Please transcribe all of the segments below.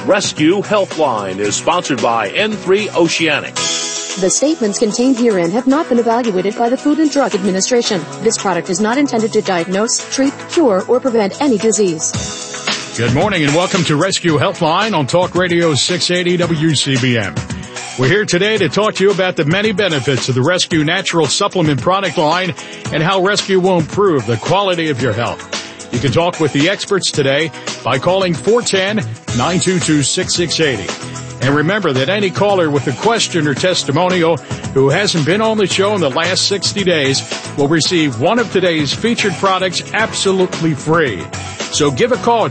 Rescue Healthline is sponsored by N3 Oceanic. The statements contained herein have not been evaluated by the Food and Drug Administration. This product is not intended to diagnose, treat, cure, or prevent any disease. Good morning and welcome to Rescue Healthline on Talk Radio 680 WCBM. We're here today to talk to you about the many benefits of the Rescue Natural Supplement product line and how Rescue will improve the quality of your health. You can talk with the experts today by calling 410-922-6680. And remember that any caller with a question or testimonial who hasn't been on the show in the last 60 days will receive one of today's featured products absolutely free. So give a call at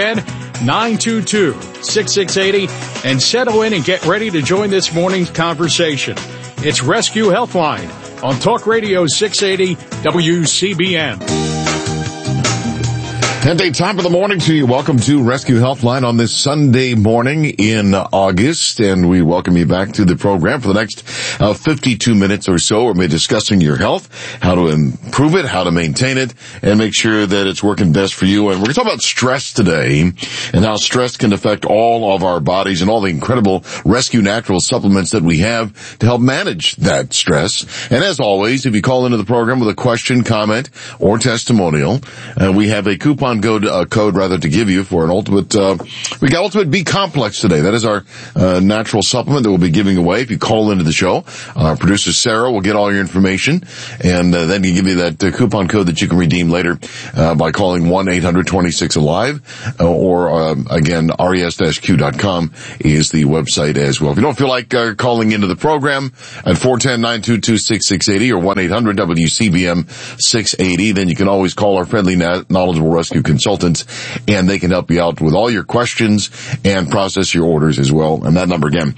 410-922-6680 and settle in and get ready to join this morning's conversation. It's Rescue Healthline on Talk Radio 680 WCBM. 10-day time of the morning to you. Welcome to Rescue Healthline on this Sunday morning in August, and we welcome you back to the program for the next 52 minutes or so. We'll be discussing your health, how to improve it, how to maintain it, and make sure that it's working best for you. And we're going to talk about stress today and how stress can affect all of our bodies and all the incredible Rescue Natural supplements that we have to help manage that stress. And as always, if you call into the program with a question, comment, or testimonial, we have a coupon code to give you for an ultimate, we got Ultimate B Complex today. That is our natural supplement that we'll be giving away if you call into the show. Our producer Sarah will get all your information and then you give you that coupon code that you can redeem later by calling 1-800-26-ALIVE or again, res-q.com is the website as well. If you don't feel like calling into the program at 410-922-6680 or 1-800-WCBM-680, then you can always call our friendly, knowledgeable rescue consultants, and they can help you out with all your questions and process your orders as well. And that number again,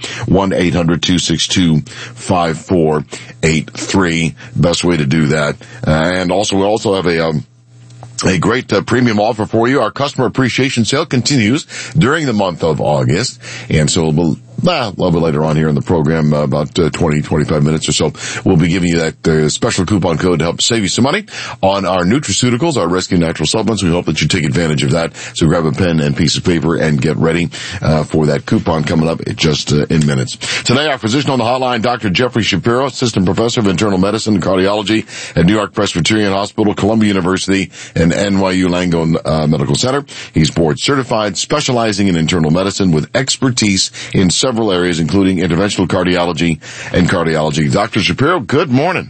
1-800-262-5483. Best way to do that. And also, we also have a great premium offer for you. Our customer appreciation sale continues during the month of August, and so we'll a little bit later on here in the program, about 20-25 minutes or so, we'll be giving you that special coupon code to help save you some money on our nutraceuticals, our Rescue Natural Supplements. We hope that you take advantage of that. So grab a pen and piece of paper and get ready for that coupon coming up just in minutes. Today, our physician on the hotline, Dr. Jeffrey Shapiro, Assistant Professor of Internal Medicine and Cardiology at New York Presbyterian Hospital, Columbia University, and NYU Langone Medical Center. He's board certified, specializing in internal medicine with expertise in several areas, including interventional cardiology and cardiology. Dr. Shapiro, good morning.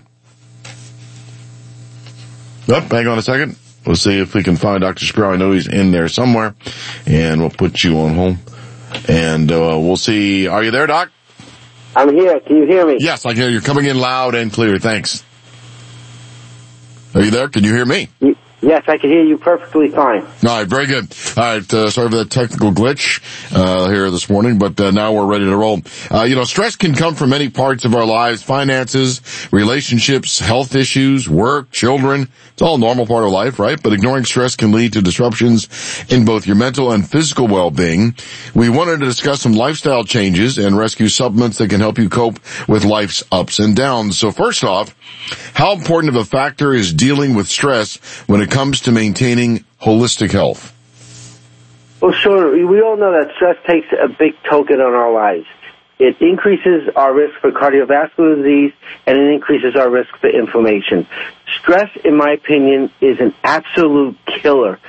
Hang on a second. We'll see if we can find Dr. Shapiro. I know he's in there somewhere, and we'll put you on hold. And we'll see. Are you there, Doc? I'm here. Can you hear me? Yes, I can hear you. You're coming in loud and clear. Thanks. Are you there? Can you hear me? Yes, I can hear you perfectly fine. All right, very good. All right, sorry for that technical glitch here this morning, but now we're ready to roll. Stress can come from many parts of our lives: finances, relationships, health issues, work, children. It's all a normal part of life, right? But ignoring stress can lead to disruptions in both your mental and physical well-being. We wanted to discuss some lifestyle changes and rescue supplements that can help you cope with life's ups and downs. So first off, how important of a factor is dealing with stress when it comes to maintaining holistic health? Well, sure. We all know that stress takes a big token on our lives. It increases our risk for cardiovascular disease, and it increases our risk for inflammation. Stress, in my opinion, is an absolute killer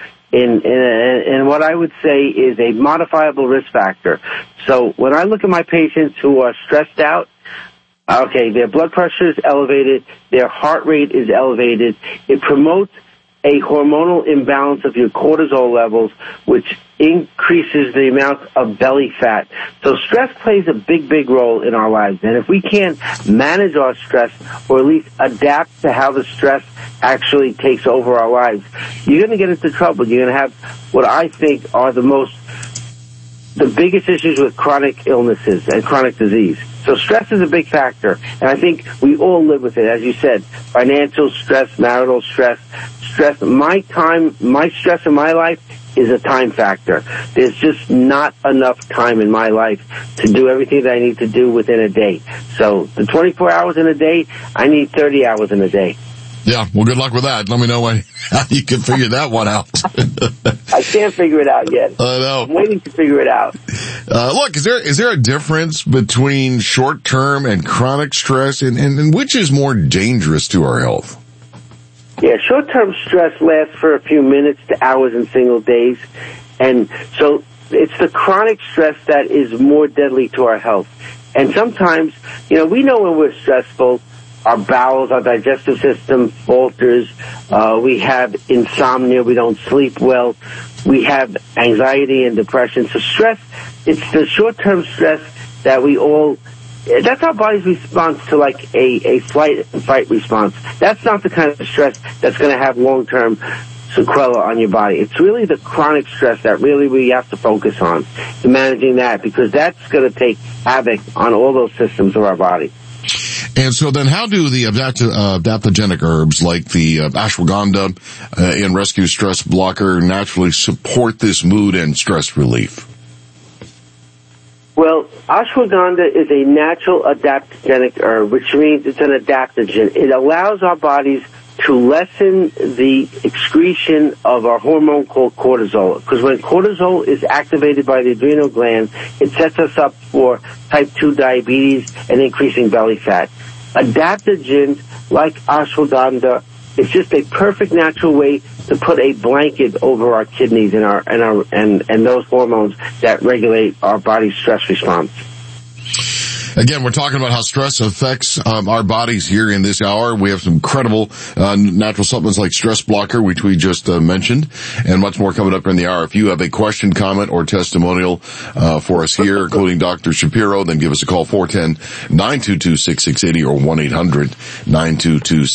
in what I would say is a modifiable risk factor. So when I look at my patients who are stressed out, okay, their blood pressure is elevated, their heart rate is elevated. It promotes a hormonal imbalance of your cortisol levels, which increases the amount of belly fat. So stress plays a big, big role in our lives. And if we can't manage our stress, or at least adapt to how the stress actually takes over our lives, you're going to get into trouble. You're going to have what I think are the biggest issues with chronic illnesses and chronic disease. So stress is a big factor, and I think we all live with it. As you said, financial stress, marital stress. My stress in my life is a time factor. There's just not enough time in my life to do everything that I need to do within a day. So the 24 hours in a day, I need 30 hours in a day. Yeah, well, good luck with that. Let me know how you can figure that one out. I can't figure it out yet. I know. I'm waiting to figure it out. Look, is there a difference between short-term and chronic stress, and which is more dangerous to our health? Yeah, short-term stress lasts for a few minutes to hours and single days. And so it's the chronic stress that is more deadly to our health. And sometimes, we know when we're stressful, our bowels, our digestive system falters. We have insomnia. We don't sleep well. We have anxiety and depression. So stress, it's the short-term stress that that's our body's response to like a flight and fight response. That's not the kind of stress that's going to have long-term sequelae on your body. It's really the chronic stress that really we have to focus on in managing that, because that's going to take havoc on all those systems of our body. And so then how do the adaptogenic herbs like the ashwagandha and rescue stress blocker naturally support this mood and stress relief? Well, ashwagandha is a natural adaptogenic herb, which means it's an adaptogen. It allows our bodies to lessen the excretion of our hormone called cortisol. Because when cortisol is activated by the adrenal gland, it sets us up for type 2 diabetes and increasing belly fat. Adaptogens like ashwagandha is just a perfect natural way to put a blanket over our kidneys and those hormones that regulate our body's stress response. Again, we're talking about how stress affects our bodies here in this hour. We have some incredible natural supplements like Stress Blocker, which we just mentioned, and much more coming up in the hour. If you have a question, comment, or testimonial for us here, including Dr. Shapiro, then give us a call, 410-922-6680 or 1-800-922-6680.